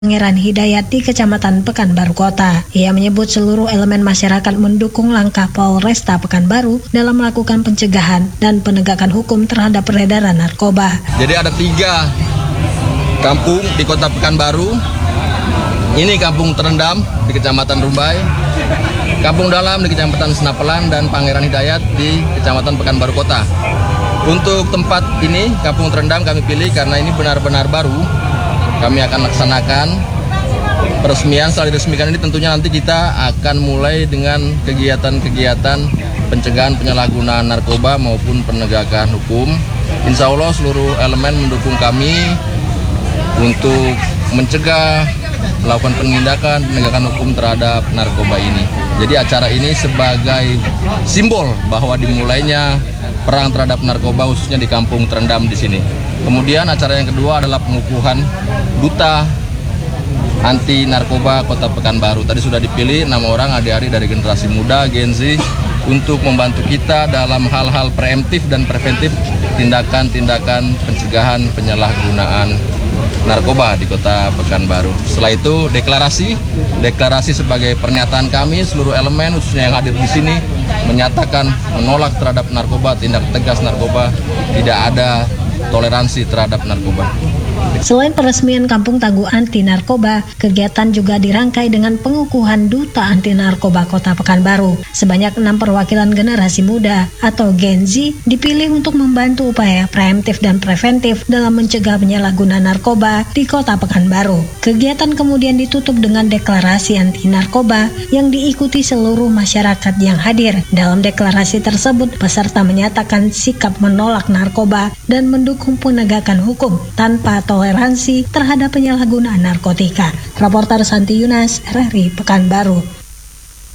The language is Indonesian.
Pangeran Hidayat di Kecamatan Pekanbaru Kota. Ia menyebut seluruh elemen masyarakat mendukung langkah Polresta Pekanbaru dalam melakukan pencegahan dan penegakan hukum terhadap peredaran narkoba. Jadi ada 3 kampung di Kota Pekanbaru. Ini Kampung Terendam di Kecamatan Rumbai, Kampung Dalam di Kecamatan Senapelan, dan Pangeran Hidayat di Kecamatan Pekanbaru Kota. Untuk tempat ini, Kampung Terendam kami pilih karena ini benar-benar baru. Kami akan laksanakan peresmian. Setelah diresmikan ini tentunya nanti kita akan mulai dengan kegiatan-kegiatan pencegahan penyalahgunaan narkoba maupun penegakan hukum. Insya Allah seluruh elemen mendukung kami untuk mencegah, melakukan penindakan, penegakan hukum terhadap narkoba ini. Jadi acara ini sebagai simbol bahwa dimulainya perang terhadap narkoba khususnya di Kampung Terendam di sini. Kemudian acara yang kedua adalah pengukuhan Duta Anti Narkoba Kota Pekanbaru. Tadi sudah dipilih 6 orang adik-adik dari generasi muda, Gen Z, untuk membantu kita dalam hal-hal preemptif dan preventif tindakan-tindakan pencegahan penyalahgunaan narkoba di Kota Pekanbaru. Setelah itu deklarasi sebagai pernyataan kami seluruh elemen khususnya yang hadir di sini menyatakan menolak terhadap narkoba, tindak tegas narkoba, tidak ada toleransi terhadap narkoba. Selain peresmian Kampung Tangguh Anti Narkoba, kegiatan juga dirangkai dengan pengukuhan Duta Anti Narkoba Kota Pekanbaru. Sebanyak 6 perwakilan generasi muda atau Gen Z dipilih untuk membantu upaya preemptif dan preventif dalam mencegah penyalahgunaan narkoba di Kota Pekanbaru. Kegiatan kemudian ditutup dengan deklarasi anti narkoba yang diikuti seluruh masyarakat yang hadir. Dalam deklarasi tersebut, peserta menyatakan sikap menolak narkoba dan mendukung penegakan hukum tanpa toleransi terhadap penyalahgunaan narkotika. Reporter Santi Yunas, RRI Pekanbaru.